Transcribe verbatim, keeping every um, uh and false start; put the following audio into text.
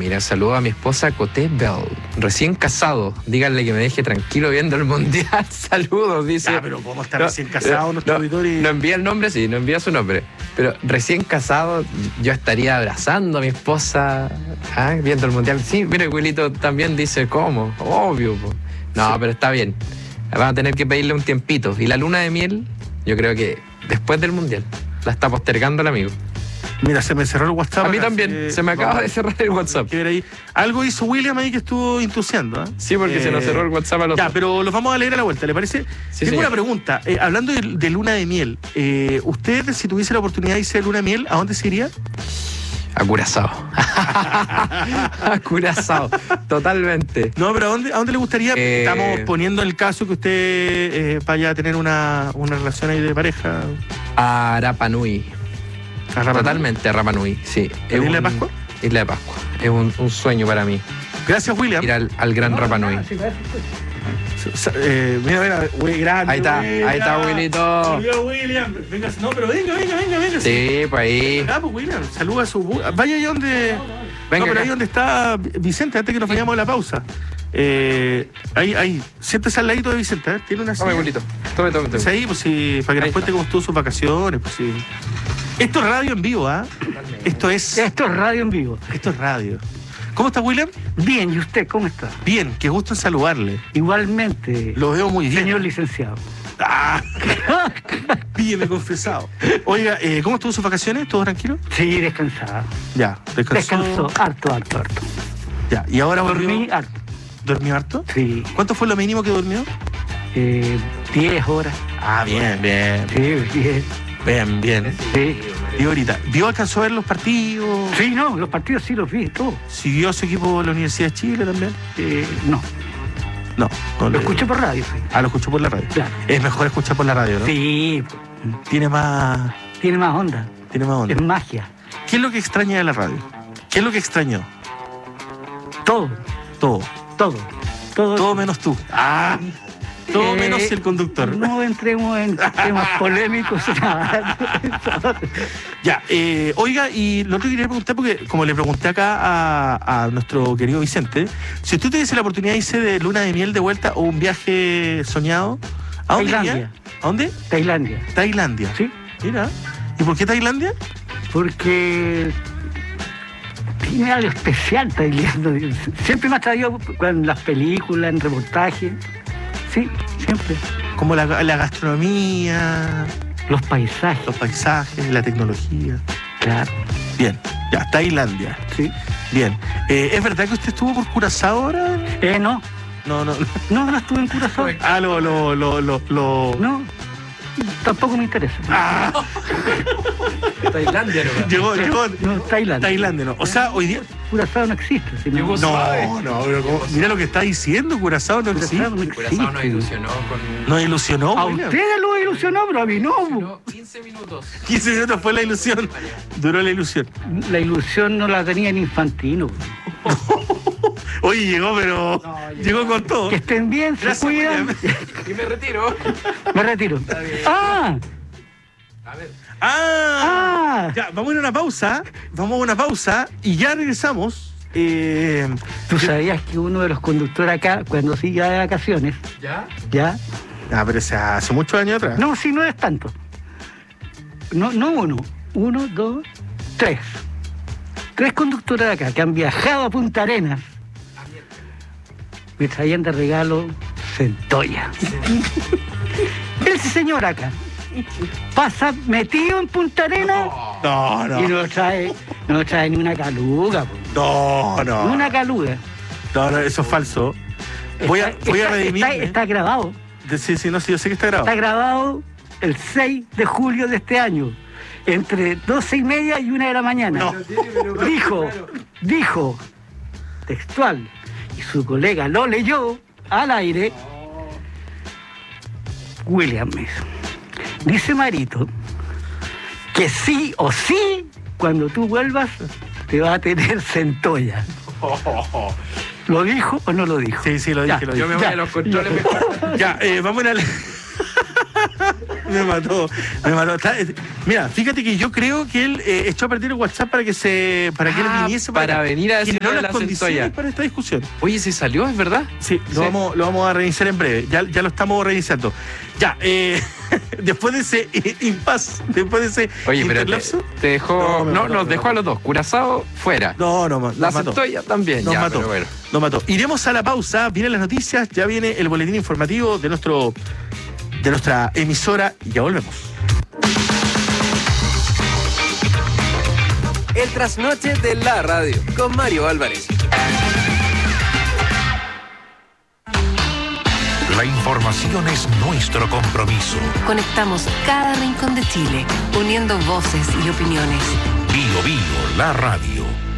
Mira, saludo a mi esposa Coté Bell, recién casado. Díganle que me deje tranquilo viendo el mundial. Saludos, dice. Ah, pero podemos estar no, recién casados, nuestro no, auditor. Y... no envía el nombre, sí, no envía su nombre. Pero recién casado, yo estaría abrazando a mi esposa, ¿ah? Viendo el mundial. Sí, mire, Wilito también dice, ¿cómo? Obvio. Po. No, sí. Pero está bien. Vamos a tener que pedirle un tiempito. Y la luna de miel, yo creo que después del mundial. La está postergando el amigo. Mira, se me cerró el WhatsApp. A mí también, eh, se me acaba vamos, de cerrar el WhatsApp. Que ver ahí. Algo hizo William ahí que estuvo intusiando, ¿eh? Sí, porque eh, se nos cerró el WhatsApp a los Ya, dos. pero los vamos a leer a la vuelta, ¿le parece? Sí, Tengo señor. una pregunta. Eh, hablando de, de luna de miel, eh, ¿usted, si tuviese la oportunidad de irse de luna de miel, a dónde se iría? A Curazao. A Curazao, totalmente. No, pero ¿a dónde, a dónde le gustaría? Eh... Estamos poniendo el caso que usted eh, vaya a tener una, una relación ahí de pareja. A Rapa Nui. ¿A Rapa Totalmente Nui? a Rapa Nui, sí. ¿A Isla de Pascua? Isla de Pascua. Es un, un sueño para mí. Gracias, William. Ir al, al gran no, Rapa Nui. No, sí, Eh, mira, mira, güey, grande. Ahí está, William. ahí está, Wilito. Volvió William. Venga, no, pero venga, venga, venga, venga. Sí, pues ahí. Ah, pues William, saluda a su. Vaya ahí donde. Venga, no, pero acá. ahí donde está Vicente, antes que nos vayamos a la pausa. Eh, ahí, ahí, siéntese al ladito de Vicente, ¿eh? Tiene una silla. Tome, Wilito. Tome, tome, tome. Ahí, pues sí, para que ahí nos cuente cómo estuvo sus vacaciones, pues sí. Esto es radio en vivo, ¿ah? ¿eh? Esto es. Esto es radio en vivo. Esto es radio. ¿Cómo está, William? Bien, ¿y usted cómo está? Bien, qué gusto en saludarle. Igualmente. Lo veo muy bien. Señor licenciado. Ah, pídeme confesado. Oiga, eh, ¿cómo estuvo sus vacaciones? ¿Todo tranquilo? Sí, descansado. Ya, descansó. Descansó, harto, harto, harto. Ya, y ahora volvió. Dormí harto. ¿Dormió harto? Sí. ¿Cuánto fue lo mínimo que durmió? Eh, diez horas. Ah, bien, bien. Sí, bien. Bien, bien. Sí. Y ahorita, ¿vio, alcanzó a ver los partidos? Sí, no, los partidos sí los vi, todos. ¿Siguió a su equipo de la Universidad de Chile también? Eh, no. No, no Lo le... escuché por radio, sí. Ah, lo escuchó por la radio. Claro. Es mejor escuchar por la radio, ¿no? Sí. Tiene más... Tiene más onda. Tiene más onda. Es magia. ¿Qué es lo que extraña de la radio? ¿Qué es lo que extrañó? Todo. Todo. Todo. Todo. Todo menos tú. Ah... Todo eh, menos el conductor. No entremos en temas polémicos. Ya, eh, oiga, y lo otro que quería preguntar, porque como le pregunté acá a, a nuestro querido Vicente, si usted tuviese la oportunidad de irse de luna de miel de vuelta o un viaje soñado, ¿a dónde Tailandia. iría? ¿A dónde? Tailandia. Tailandia. Sí. Mira. ¿Y por qué Tailandia? Porque tiene algo especial Tailandia. Siempre me ha traído en las películas, en reportajes. Sí, siempre. Como la, la gastronomía, los paisajes. Los paisajes, la tecnología. Claro. Bien, ya, Tailandia. Sí. Bien. Eh, ¿Es verdad que usted estuvo por Curazao ahora? Eh, no. No, no. No, no estuve en Curazao. Ah, lo, lo, lo, lo, lo... No, tampoco me interesa. Ah. Tailandia, ¿no? Llegó, llegó. No, Tailandia. Tailandia, no. O sea, hoy día... Curazao no existe. Sino... No, no, pero ¿cómo? Mira lo que está diciendo, Curazao no existe. Curazao no existe. Curazao nos ilusionó con... ¿Nos ilusionó, A William? ustedes lo ilusionó, pero a mí no. No, quince minutos. quince minutos fue la ilusión. Duró la ilusión. La ilusión no la tenía en Infantino. Oye, llegó, pero... No, llegó. llegó con todo. Que estén bien, se Gracias, cuidan. William. Y me retiro. Me retiro. ¡Ah! A ver. ¡Ah! ¡Ah! Ya, vamos a ir a una pausa. Vamos a una pausa y ya regresamos. Eh, ¿Tú sabías que uno de los conductores acá, cuando se iba de vacaciones, ¿Ya? ya? Ah, pero hace, hace muchos años atrás. No, sí, no es tanto. No, no uno. Uno, dos, tres. Tres conductores de acá que han viajado a Punta Arenas. Me traían de regalo centolla. Ese señor acá pasa metido en Punta Arenas No, no. y no trae, no trae ni una caluga. po. No, no. Ni una caluga. No, no, eso es falso. Voy a, Está- voy a está- redimirme. Está, está grabado. Sí, sí, no, sí, yo sé que está grabado. Está grabado el seis de julio de este año, entre doce y media y una de la mañana. No. Dijo, dijo, textual, y su colega lo leyó al aire, William Mesa. Dice Marito que sí o sí, cuando tú vuelvas, te va a tener centolla. ¿Lo dijo o no lo dijo? Sí, sí, lo Ya, dije, lo Yo dije. me voy a los controles mejor. Ya, eh, vamos a ir a... Me mató, me mató. Está- mira, fíjate que yo creo que él eh, echó a perder el WhatsApp para que se, para que él Ah, viniese para acá. venir a decir Generó lo de las la condiciones centolla. para esta discusión. Oye, si salió, es verdad. Sí, lo, Sí. Vamos, lo vamos a reiniciar en breve. Ya, ya lo estamos reiniciando. Ya, eh, después de ese eh, impas, después de ese Oye, pero te, interlapso. te dejó. No, No, me mató, nos me dejó mató. a los dos. Curazao, fuera. No, no, nos la mató. centolla también. Nos ya, mató. pero bueno. Nos mató. Iremos a la pausa, vienen las noticias, ya viene el boletín informativo de nuestro de nuestra emisora y ya volvemos. El trasnoche de la radio con Mario Álvarez. La información es nuestro compromiso. Conectamos cada rincón de Chile, uniendo voces y opiniones. Bio Bio, la radio.